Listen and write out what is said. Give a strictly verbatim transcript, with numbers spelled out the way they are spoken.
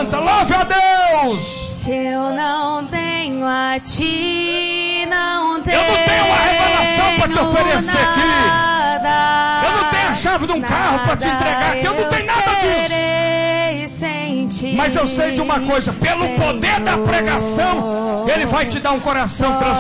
canta, louve a Deus. Se eu não tenho a ti, não tenho. Eu não tenho uma revelação para te oferecer aqui. Eu não tenho a chave de um carro para te entregar aqui. Eu não tenho nada disso. Mas eu sei de uma coisa: pelo poder da pregação, Ele vai te dar um coração transformado.